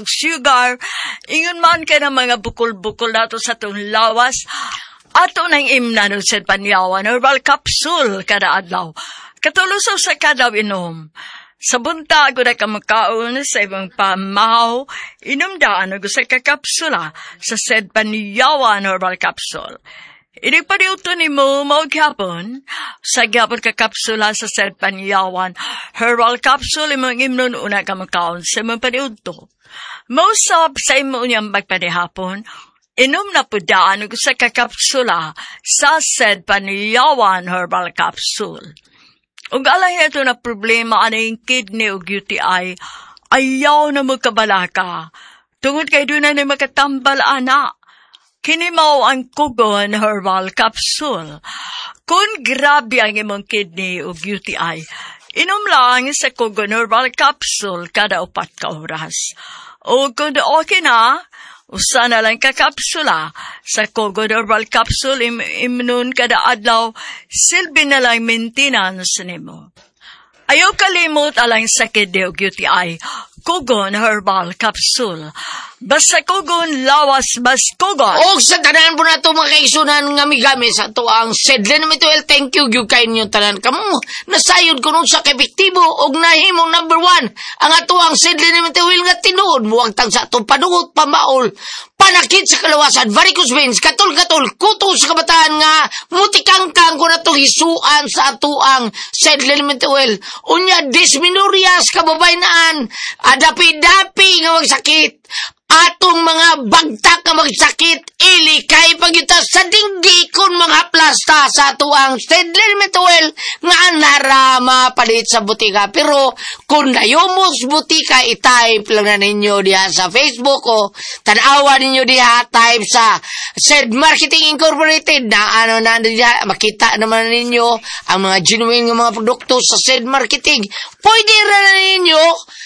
sugar, ingon man ka ng mga bukol-bukol nato sa itong lawas, ato nang imnano sa panyawan, herbal capsule kada adlaw. Katuluso sa kada inom. Sa buntag na ka makaon sa ibang pamahaw, inom daan sa kakapsula sa said panyawan herbal capsule. Ini pa niuto ni mo maghapon sa gyapon ka kapsula sa said panyawan herbal capsule imong imnon una ka makaon sa imong paniudto. Mausap sa imo unyang magpanihapon, inom na po daan sa kakapsula sa said panyawan herbal capsule. Ug alay ito na problema aning kidney ug UTI, ayaw na magkabalaka. Tungod kay doon na makatambal anak. Kini mao ang Kugon Herbal Capsule. Kung grabe ang imong kidney ug UTI, inom lang sa Kugon Herbal Capsule kada 4 ka oras. O kung okay na, usa na lang kakapsula sa Kugon Herbal Capsule imnon kada adlaw, silbi na lang maintenance nimo. Ayaw kalimot alang sa kidney ug UTI, Kugon Herbal Capsule. Basta Kugon, lawas bas Kugon. O sa tanan po na ito mga kaisunan nga migami sa ito ang sedlen naman ito. Thank you, yung kain nyo tanan. Kamu, nasayod ko nun sa kepektibo o nahimong number 1. Ang ato ang sedlen naman ito nga tinuod mo ang tagsa ito panugot, pamaol, panakit sa kalawasan, varicose veins, katol-katol, kuto sa kabataan nga, mutikangkang ko na ito hisuan sa ato ang sedlen naman ito. Unya, dysmenorias, kababaynaan, adapi-dapi nga magsakit, atong mga bagtak nga magsakit, ilikay pagyuta sa dinggi kon mga plasta sa tuang sedlen metuel nga narama palit sa butika. Pero kung nayumos butika, i-type lang na ninyo diha sa Facebook o tanawa ninyo diha, type sa Said Marketing Incorporated na ano na diha, makita naman ninyo ang mga genuine nga mga produkto sa Said Marketing. Pwede rin na ninyo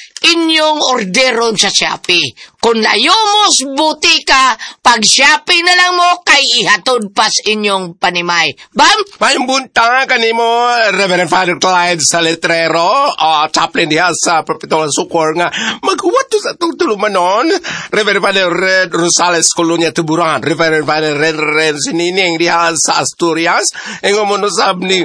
inyong orderon sa Shopee. Kung layomos butika, pag Shopee na lang mo, kay ihatod pas inyong panimay. Bam? May bunta kanimo, Reverend Father Clyde sa letrero, chaplain diha sa Perpetual Sucor nga, maghuwat to sa tuluman nun. Reverend Father Red Rosales Colonia Tuburan, Reverend Father Red Sinining diha sa Asturias, ang umunusab ni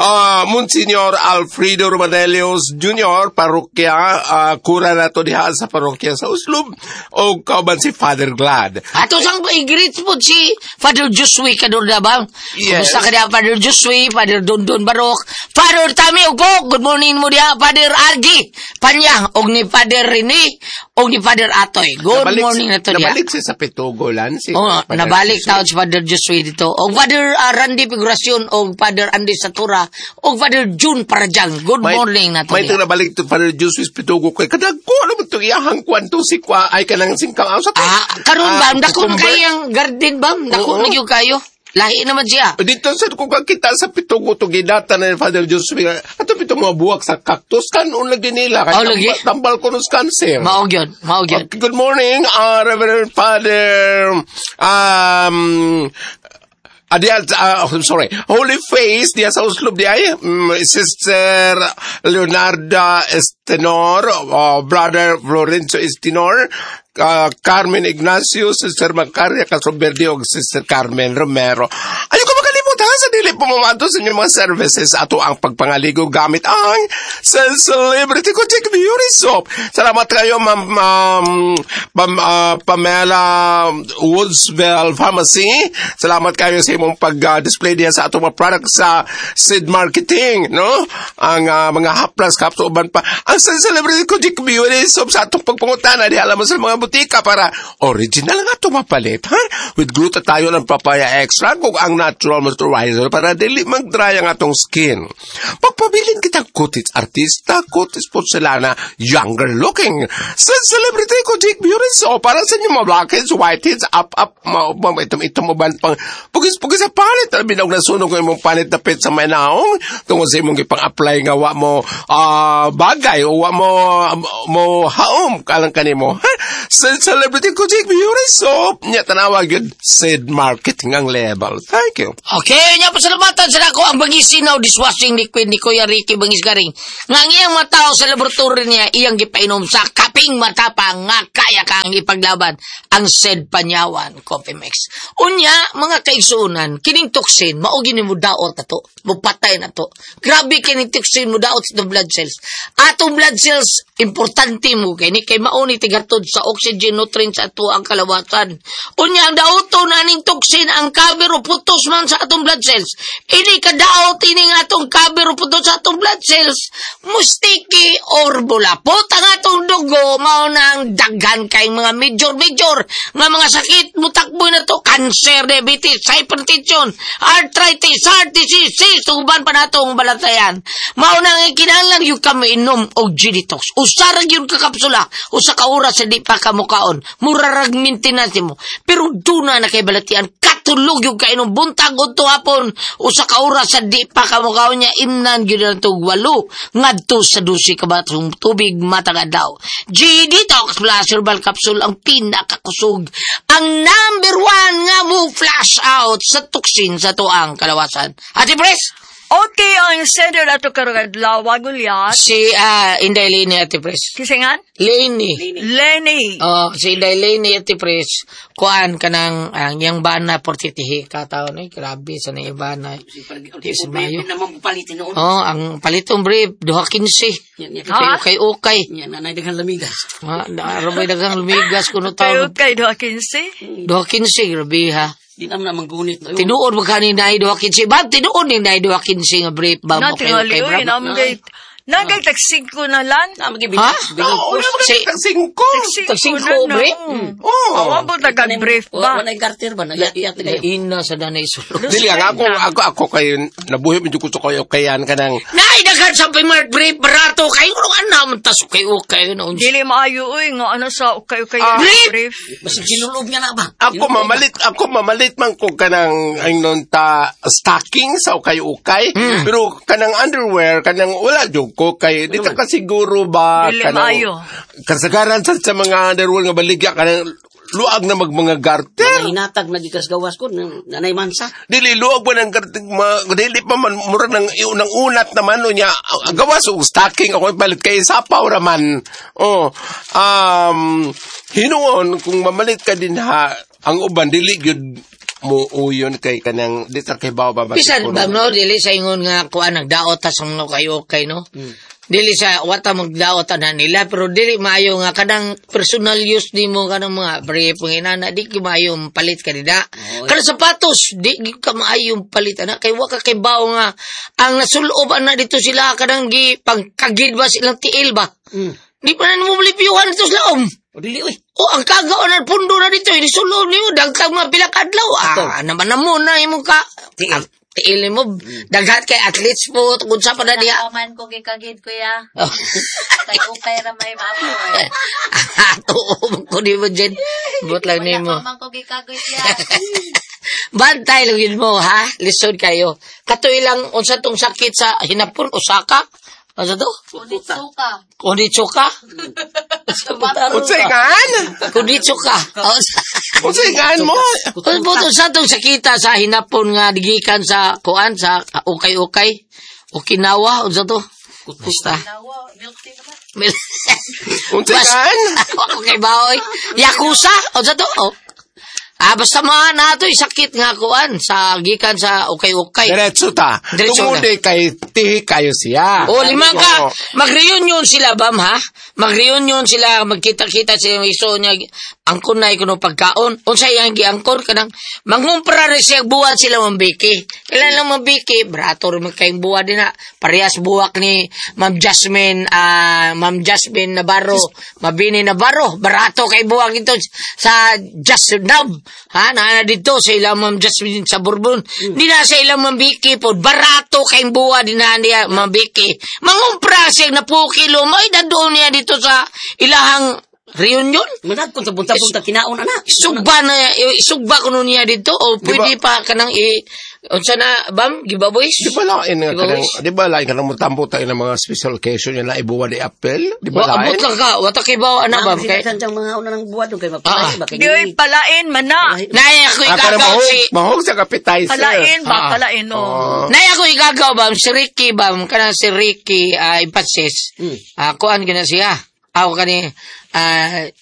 Monsignor Alfredo Romanelius Jr., parokya, kura na to diha sa parokya sa Uslob, o kauban si Father Glad. Ato sang i-greet po si Father Josue kadurda bang? Yes. Kumusta ka diha, Father Josue, Father Dondon Barok, Father Tami Ugo, good morning mo diha, Father Argi, Panya, og ni Father Rene, og ni Father Atoy. Good morning na to diha. Nabalik siya sa Pitugolan. Si nabalik taon si Father Josue dito. Og Father Randy Figuracion, og Father Andy Satura, og Father June Parajang. Good morning na to diha. May itong nabalik to Father Josue Pitugo kay kadagko naman itong iyahang kwanto si kwa ay kanang singkang sa karon bam, dako kayang garden bam, dako nagyo kayo. Lahi naman siya. Dito sa kung kita sa Pitugo to gidata na Father Joseph, ato pito mga buwak sa cactus kan lagi nila kay tambal ko nos cancer. Mao gyud. Good morning, Reverend Father Holy Face, diya sa Uslob diya, Sister Leonarda Estenor, Brother Florencio Estenor, Carmen Ignacio, Sister Macaria Casoverde, o Sister Carmen Romero. Ayaw ko makalimutan sa dili pumamanto sa inyong mga services ato ang pagpangaligo gamit ang Celebrity Kotik Beauty Soap. Salamat kayo, Pamela Woodsville Pharmacy. Salamat kayo sa imong pag-display diya sa atong mga products sa Sid Marketing, no? Ang mga haplas, kapsuban pa. Ang Celebrity Kotik Beauty Soap sa atong pagpangutana, di alam mo sa mga butika para original nga ito mapalit, ha? With glutathione ng papaya extra kung ang natural moisturizer para dili mag-dry ang atong skin. Pagpabilin kitang kutis artista, kutis porcelana, younger looking. Sa Celebrity Kotik Beauty Soap para sa inyo mga blackheads, whiteheads, up, ito mo ba pang pugis sa panit, binaw na sunog ng imong panit na pit sa may naong, tungkol sa imong ipang-apply nga wa mo bagay o wa mo haom kalang kanimo, ha? Sa Celebrity Kotik Beauty Soap, niya tanawag yun, Sid Marketing ang label. Thank you. Okay, niya pasalamatan sa ako ang bangis sinaw dishwashing liquid ni Kuya Ricky Bangis Garing. Nga iyang matao sa laboratory niya, iyang gipainom sa kaping matapang nga kaya kang ipaglaban ang SED Panyawan Coffee Mix. Unya, mga kaigsuunan, kining toxin, maugin mo daot na to, mupatay na to. Grabe kining toxin mo daot sa blood cells. Atong blood cells, importante mo kay ni kay mauni tigatod sa oxygen nutrients sa ato ang kalawasan. Unya, ang daoton aning toxin, ang kabiro putos man sa atong blood cells. Ini kadaot ini nga atong kabiro putos sa atong blood cells. Mustiki or bulapot ang atong dugo, mao nang daghan kay mga major nga mga sakit mutakbo na to, cancer, diabetes, hypertension, arthritis, heart disease, uban pa natong balatayan. Mao nang kinahanglan yung kami inom og G-Detox. Usarag yung kakapsula, usa ka oras sa di pa kamukaon, murarag maintenance mo. Pero duna na kay balatian, katulog yung kainom buntag o hapon, usa ka oras sa di pa kamukaon niya, imnan yun na itong 8 ngadto sa 12 ka batong tubig matagad daw. G-Detox Plus Herbal Capsule ang pinakakusog, ang number 1 nga mo flash out sa toxin sa tuang kalawasan. Ate Pres? Okay, ang sender ato karong adlaw gulyat. Si Inday Leni Ate Pres. Kisingan? Lenny. Oh, si Inday Leni Ate Pres. Kuan kanang ang yang bana portitihi kataon ay grabe sa nang bana. Di mayo naman palitin noon. Oh, ang palitong brief 2.15. Okay. Yan nanay daghang lamigas. Arabay daghang lumigas kuno taon. Okay, 2.15. 2.15 grabe ha. Di naman manggunit. Tinuod mo kanin na 2.15. Bab tinuod ni 2.15 nga brief ba mo kay Natingali, namgay. Nagay tag 5 na lan. Ha? Tag-5 brief? Awa po tag-brief ba? Wanay garter ba? Nag-iat kayo. Ina sa danay sulod. Dili ang ako kayo nabuhi medyo ko kayo kayan kanang Naidagan sa pimart brief barato kayo kung anam tas okay na unsa. Dili maayo uy nga ano sa ukay-ukay brief. Basta sinulob niya na ba? Ako mamalit man ko kanang aynon ta stocking sa ukay-ukay pero kanang underwear kanang wala jud ko kay di ka kasiguro ba Dili kanang maayo. kasagaran sa mga underwear nga baligya kanang luag na mga garter. Hinatag nagikas gawas ko nanay mansa. Dili luag ba ng garter dili pa man mura ng unat naman no nya gawas og stocking ako ipalit kay sapaw raman. Hinuon kung mamalit ka din ha ang uban dili gyud mo uyon kay kanang dito kay bawa ba Bisan ba no dili sa ingon nga kuan nagdaot ta sa mga kayo no. Dili sa wata magdaot na nila pero dili maayo nga kanang personal use nimo kanang mga brief inana di ka maayo palit kanina. Kanang sapatos di ka maayo palit ana kay wa ka kay bawo nga ang nasulob ana dito sila kanang gi pagkagid ba silang tiil ba. Di pa na mo blipiyuhan dito sa laom. O dili oy. Ang kagaon na pundo na dito, isulob niyo, dagkag mga pilakadlaw. Naman na muna, imo ka. Tiil mo, daghat kay athletes po, kung sa pa na diya. Nakaman ko kikagid, kuya. Kay upay ramay mapo. Tuom ko di mo dyan. Buot lang ni mo. Nakaman ko kikagid, kuya. Bantay lang yun mo, ha? Lisod kayo. Katoy lang, unsa tong sakit sa hinapon, Osaka? Ano to? Konditsuka. Konditsuka. Unsa mo? Puto sa tong sakita sa hinapon nga digikan sa kuan sa ukay-ukay. Okinawa unsa to? Basta. Unsa Okay baoy. Yakuza unsa to? Basta mga nato sakit nga kuan sa gikan sa ukay-ukay. Diretso ta. Tumuday kay tihi kayo siya. Limang ka. Mag-reunion sila, bam, ha? Mag-reunion sila, magkita-kita sa iso niya. Angkon na ikuno pagkaon. Unsa yang giangkon kanang mangumpra rin siya buwan sila mambiki. Kailan lang mambiki, brato rin magkaing buwan din na. Parehas buwak ni Ma'am Jasmine Navarro, Mabini Navarro. Barato kay buwak ito sa Just Nab. Ha, na dito sa ilang Ma'am Jasmine sa Bourbon. Di na sa ilang mambiki po. Barato kay buwan din na niya mambiki. Mangumpra siya na po kilo. May dadon niya dito sa ilahang Reunion? Manag kung tabunta-bunta kinaon na. Sugba ko nun niya dito o pwede pa kanang unsa na bam giveaways? Di ba lain nga kanang, di ba lain kanang mutambo tayo ng mga special occasion yung naibuwa ni Apple? Di ba lain? Abot lang ka, wata kay bawa na bam kay. Kanjang mga una ng buwan kay mapalay ba kay. Di palain man na. Nay ako igagaw si mahog sa appetizer. Palain ba? Palain no. Nay ako igagaw bam si Ricky bam kanang si Ricky Ipaches. Kuan gina siya. Ako kani